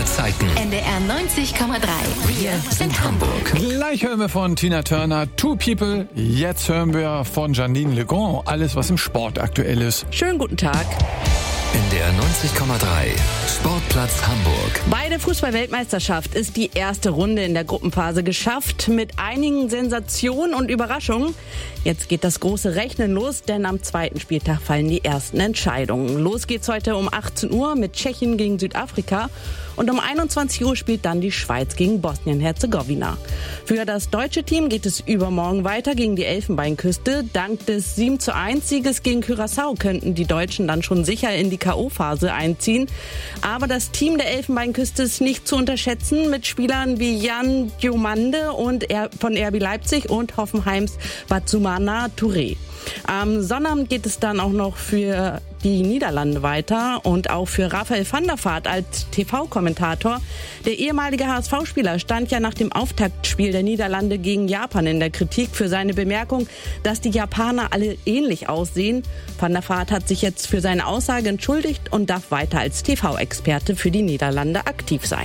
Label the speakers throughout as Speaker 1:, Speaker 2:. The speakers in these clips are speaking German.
Speaker 1: aller Zeiten.
Speaker 2: NDR 90,3.
Speaker 1: Wir sind Hamburg.
Speaker 3: Gleich hören wir von Tina Turner Two People. Jetzt hören wir von Janine Legrand alles, was im Sport aktuell ist.
Speaker 4: Schönen guten Tag.
Speaker 1: NDR 90,3. Sportplatz Hamburg.
Speaker 4: Bei der Fußball-Weltmeisterschaft ist die erste Runde in der Gruppenphase geschafft mit einigen Sensationen und Überraschungen. Jetzt geht das große Rechnen los, denn am zweiten Spieltag fallen die ersten Entscheidungen. Los geht's heute um 18 Uhr mit Tschechien gegen Südafrika und um 21 Uhr spielt dann die Schweiz gegen Bosnien-Herzegowina. Für das deutsche Team geht es übermorgen weiter gegen die Elfenbeinküste. Dank des 7:1-Sieges gegen Curaçao könnten die Deutschen dann schon sicher in die K.O.-Phase einziehen. Aber das Team der Elfenbeinküste ist nicht zu unterschätzen mit Spielern wie Jan Diomande und von RB Leipzig und Hoffenheims Batsoumana Touré. Am Sonnabend geht es dann auch noch für die Niederlande weiter und auch für Raphael van der Vaart als TV-Kommentator. Der ehemalige HSV-Spieler stand ja nach dem Auftaktspiel der Niederlande gegen Japan in der Kritik für seine Bemerkung, dass die Japaner alle ähnlich aussehen. Van der Vaart hat sich jetzt für seine Aussage entschuldigt und darf weiter als TV-Experte für die Niederlande aktiv sein.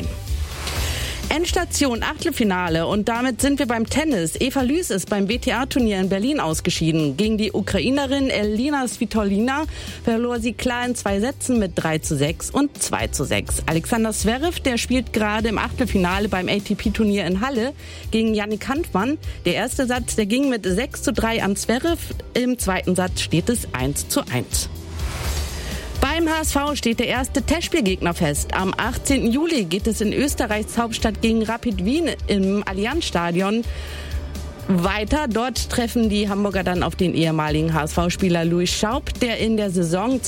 Speaker 4: Endstation, Achtelfinale und damit sind wir beim Tennis. Eva Lüß ist beim WTA-Turnier in Berlin ausgeschieden. Gegen die Ukrainerin Elina Svitolina verlor sie klar in 2 Sätzen mit 3:6 und 2:6. Alexander Zverev, der spielt gerade im Achtelfinale beim ATP-Turnier in Halle gegen Yannick Hanfmann. Der erste Satz, der ging mit 6:3 an Zverev. Im zweiten Satz steht es 1:1. Beim HSV steht der erste Testspielgegner fest. Am 18. Juli geht es in Österreichs Hauptstadt gegen Rapid Wien im Allianz-Stadion weiter. Dort treffen die Hamburger dann auf den ehemaligen HSV-Spieler Louis Schaub, der in der Saison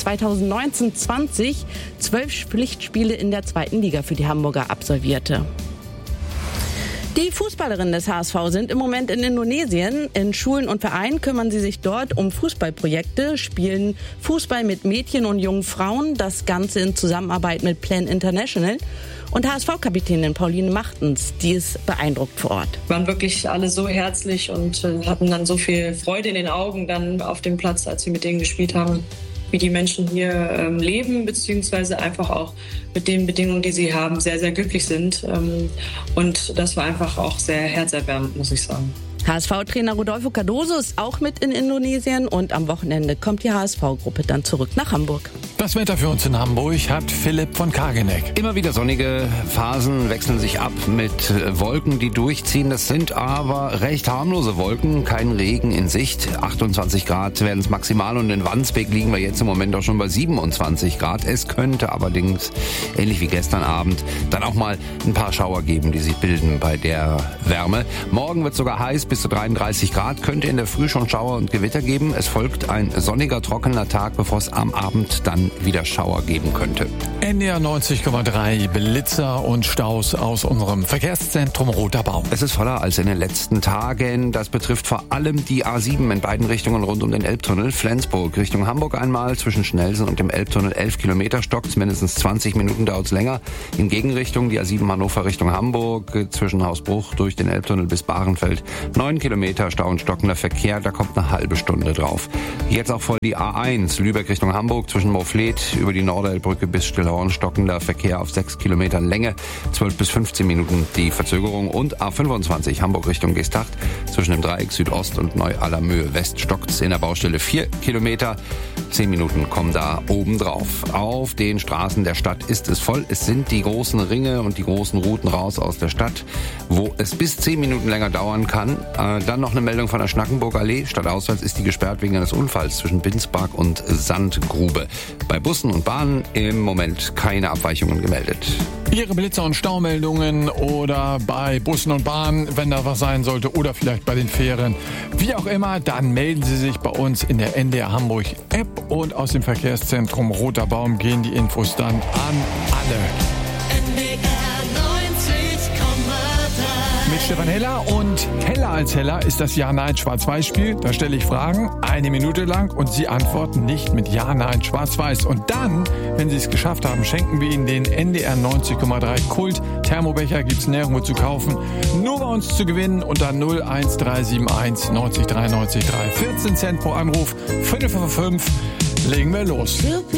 Speaker 4: 2019-20 12 Pflichtspiele in der 2. Liga für die Hamburger absolvierte. Die Fußballerinnen des HSV sind im Moment in Indonesien. In Schulen und Vereinen kümmern sie sich dort um Fußballprojekte, spielen Fußball mit Mädchen und jungen Frauen, das Ganze in Zusammenarbeit mit Plan International. Und HSV-Kapitänin Pauline Machtens, die ist beeindruckt vor Ort.
Speaker 5: Wir waren wirklich alle so herzlich und hatten dann so viel Freude in den Augen dann auf dem Platz, als wir mit denen gespielt haben, wie die Menschen hier leben, beziehungsweise einfach auch mit den Bedingungen, die sie haben, sehr, sehr glücklich sind. Und das war einfach auch sehr herzerwärmend, muss ich sagen.
Speaker 4: HSV-Trainer Rodolfo Cardoso ist auch mit in Indonesien und am Wochenende kommt die HSV-Gruppe dann zurück nach Hamburg.
Speaker 3: Das Wetter für uns in Hamburg hat Philipp von Kageneck.
Speaker 6: Immer wieder sonnige Phasen wechseln sich ab mit Wolken, die durchziehen. Das sind aber recht harmlose Wolken, kein Regen in Sicht. 28 Grad werden es maximal und in Wandsbek liegen wir jetzt im Moment auch schon bei 27 Grad. Es könnte allerdings, ähnlich wie gestern Abend, dann auch mal ein paar Schauer geben, die sich bilden bei der Wärme. Morgen wird es sogar heiß, bis zu 33 Grad, könnte in der Früh schon Schauer und Gewitter geben. Es folgt ein sonniger, trockener Tag, bevor es am Abend dann wieder Schauer geben könnte.
Speaker 3: NDR 90,3 Blitzer und Staus aus unserem Verkehrszentrum Roter Baum.
Speaker 6: Es ist voller als in den letzten Tagen. Das betrifft vor allem die A7 in beiden Richtungen rund um den Elbtunnel. Flensburg Richtung Hamburg einmal, zwischen Schnellsen und dem Elbtunnel 11 Kilometer stockt. Mindestens 20 Minuten dauert es länger. In Gegenrichtung die A7 Hannover Richtung Hamburg, zwischen Hausbruch durch den Elbtunnel bis Bahrenfeld 9 Kilometer Stau und stockender Verkehr, da kommt eine halbe Stunde drauf. Jetzt auch voll die A1 Lübeck Richtung Hamburg, zwischen Moorfleet über die Nordelbrücke bis Stillhorn, stockender Verkehr auf 6 Kilometer Länge, 12 bis 15 Minuten die Verzögerung. Und A25 Hamburg Richtung Geesthacht, zwischen dem Dreieck Südost und Neu-Allermöhe West stockt's in der Baustelle 4 Kilometer. 10 Minuten kommen da oben drauf. Auf den Straßen der Stadt ist es voll. Es sind die großen Ringe und die großen Routen raus aus der Stadt, wo es bis 10 Minuten länger dauern kann. Dann noch eine Meldung von der Schnackenburger Allee. Stadtauswärts ist die gesperrt wegen eines Unfalls zwischen Binsbach und Sandgrube. Bei Bussen und Bahnen im Moment keine Abweichungen gemeldet.
Speaker 3: Ihre Blitzer- und Staumeldungen oder bei Bussen und Bahnen, wenn da was sein sollte, oder vielleicht bei den Fähren. Wie auch immer, dann melden Sie sich bei uns in der NDR Hamburg App und aus dem Verkehrszentrum Roter Baum gehen die Infos dann an alle. Mit Stefan Heller und Heller als Heller ist das Ja-Nein-Schwarz-Weiß-Spiel. Da stelle ich Fragen, 1 Minute lang und Sie antworten nicht mit Ja-Nein Schwarz-Weiß. Und dann, wenn Sie es geschafft haben, schenken wir Ihnen den NDR 90,3 Kult. Thermobecher gibt's nirgendwo zu kaufen. Nur bei uns zu gewinnen unter 01371 90 93 3. 14 Cent pro Anruf, 5 legen wir los.